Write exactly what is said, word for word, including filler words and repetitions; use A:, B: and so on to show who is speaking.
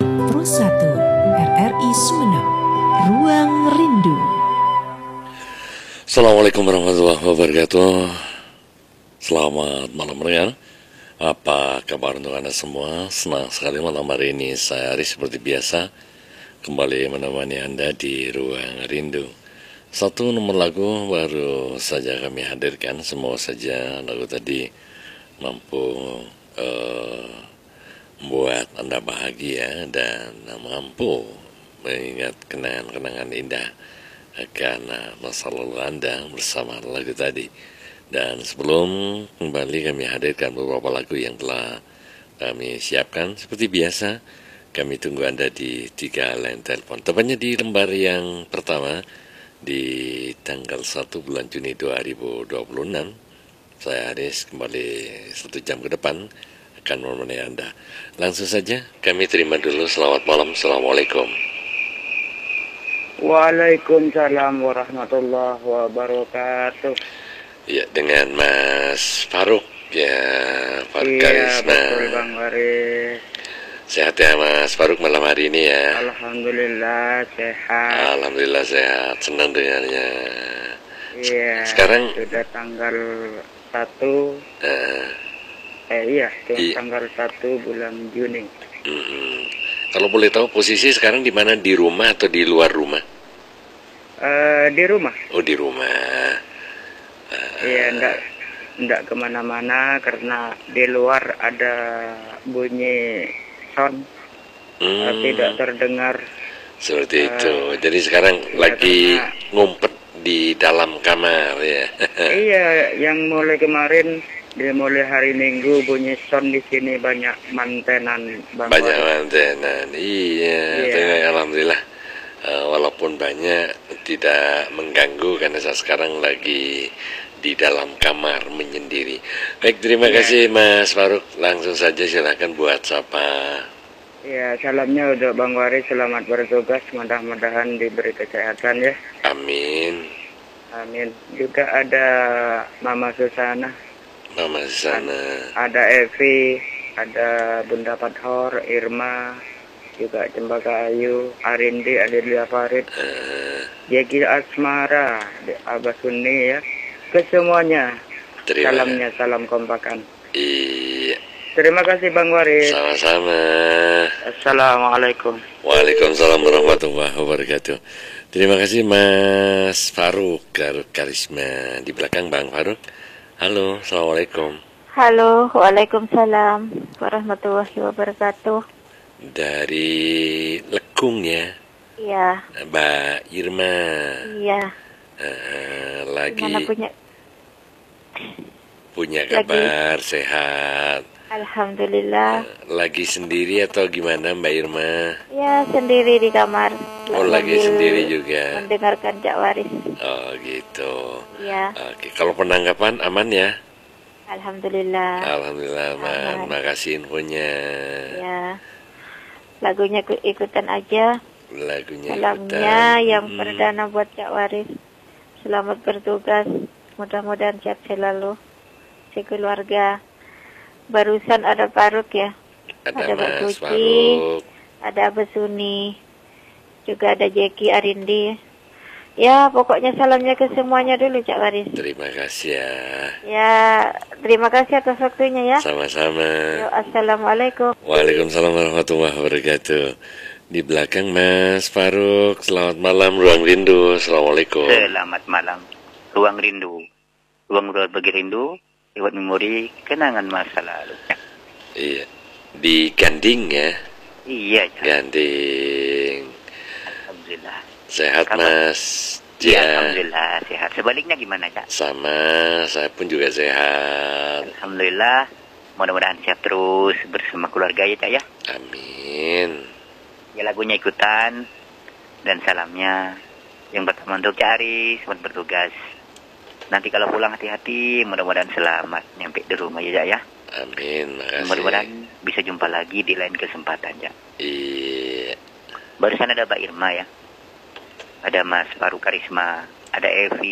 A: Pro satu R R I Sumeneb, Ruang Rindu.
B: Assalamualaikum warahmatullahi wabarakatuh. Selamat malam rekan. Apa kabar untuk Anda semua? Senang sekali malam hari ini saya Ari seperti biasa kembali menemani Anda di Ruang Rindu. Satu nomor lagu baru saja kami hadirkan. Semoga saja lagu tadi mampu uh, membuat Anda bahagia dan mampu mengingat kenangan-kenangan indah akan masa lalu Anda bersama lagu tadi. Dan sebelum kembali kami hadirkan beberapa lagu yang telah kami siapkan. Seperti biasa kami tunggu Anda di tiga line telepon. Tepatnya di lembar yang pertama di tanggal satu bulan Juni dua ribu dua puluh enam. Saya Haris kembali satu jam ke depan akan menemani Anda. Langsung saja kami terima dulu. Selamat malam. Assalamualaikum.
C: Waalaikumsalam warahmatullahi wabarakatuh.
B: Ya, dengan Mas Faruk ya, Faruk
C: Iya,
B: Karisma.
C: betul Bang Waris.
B: Sehat ya Mas Faruk malam hari ini ya.
C: Alhamdulillah sehat.
B: Alhamdulillah sehat, senang dengarnya.
C: Iya.
B: Sekarang
C: sudah tanggal satu.
B: uh,
C: Eh iya,
B: i-
C: tanggal satu bulan Juni.
B: mm, kalau boleh tahu posisi sekarang di mana, di rumah atau di luar rumah?
C: Eh di rumah.
B: Oh, di rumah.
C: Iya, enggak enggak kemana-mana karena di luar ada bunyi sound. eh,
B: Hmm,
C: tidak terdengar.
B: seperti
C: Eh,
B: itu. Jadi sekarang
C: iya,
B: lagi
C: karena-
B: ngumpet di dalam kamar ya.
C: Iya, yang mulai kemarin, dia mulai hari Minggu bunyi sound di sini banyak mantenan Bang
B: Banyak
C: Waris.
B: mantenan. Iya,
C: Iya.
B: tapi alhamdulillah. Eh, walaupun banyak tidak mengganggu karena saya sekarang lagi di dalam kamar menyendiri. Baik, terima
C: Iya.
B: kasih Mas Faruk. Langsung saja silakan buat sapa.
C: Ya, salamnya untuk Bang Waris, selamat bertugas, mudah-mudahan diberi kesehatan ya.
B: Amin.
C: Amin. Juga ada Mama Susana,
B: Mama di sana.
C: ada Evi, ada Bunda Padhor, Irma, juga Cempaka Ayu, Arindi, Adelia Farid,
B: Eh,
C: Jeki Asmara, Abah Sunni ya. Ke semuanya,
B: terima
C: salamnya, salam kompakan.
B: Iya,
C: Terima kasih Bang Waris.
B: sama-sama.
C: Assalamualaikum.
B: Waalaikumsalam warahmatullahi wabarakatuh. Terima kasih Mas Faruk Garuk Karisma. Di belakang Bang Faruk. Halo, Assalamualaikum.
D: Halo, waalaikumsalam warahmatullahi wabarakatuh.
B: Dari Lekung ya,
D: Iya,
B: Mbak Irma.
D: iya.
B: Eh,
D: Gimana
B: lagi
D: punya?
B: punya
D: Lagi.
B: kabar sehat.
D: Alhamdulillah.
B: Lagi sendiri atau gimana Mbak Irma?
D: Ya, sendiri di kamar.
B: Oh, lagi
D: Sambil
B: sendiri juga.
D: mendengarkan Jak Waris.
B: Oh gitu.
D: Ya,
B: Oke, kalau penanggapan aman ya?
D: alhamdulillah.
B: Alhamdulillah, Man.
D: Aman.
B: Makasih infonya.
D: Ya, lagunya ku- ikutan aja.
B: Lagunya
D: Salamnya
B: ikutan.
D: yang
B: Hmm.
D: perdana buat Jak Waris. Selamat bertugas. Mudah-mudahan sehat selalu. Sekeluarga. Barusan ada Faruk ya.
B: Ada
D: Ada Mbak
B: Mas
D: Suci.
B: Faruk.
D: Ada Abah Suni, juga ada Jeki Arindi. Ya, pokoknya salamnya ke semuanya dulu, Cak Waris.
B: Terima kasih ya.
D: Ya, terima kasih atas waktunya ya.
B: Sama-sama.
D: Yo, assalamualaikum.
B: Waalaikumsalam warahmatullahi wabarakatuh. Di belakang Mas Faruk. Selamat malam, Ruang Rindu. Assalamualaikum.
E: Selamat malam, Ruang Rindu. Ruang berbagi rindu, lewat memori kenangan masa lalu.
B: Iya. Di Ganding ya.
E: Iya, Cak.
B: Ganding.
E: Alhamdulillah.
B: Sehat
E: Kabar?
B: Mas.
E: Iya,
B: Ya.
E: Alhamdulillah sehat. Sebaliknya gimana, Cak?
B: Sama, saya pun juga sehat.
E: Alhamdulillah. Mudah-mudahan sehat terus bersama keluarga ya, Cak ya.
B: Amin.
E: Ya, lagunya ikutan dan salamnya yang pertama untuk Cak Aris, selamat bertugas. Nanti kalau pulang hati-hati, mudah-mudahan selamat nyampe di rumah ya, Cak ya.
B: Amin, makasih.
E: Mudah-mudahan bisa jumpa lagi di lain kesempatan, Cak.
B: Iya.
E: Barusan ada Mbak Irma ya. Ada Mas Faruk Karisma, ada Evi,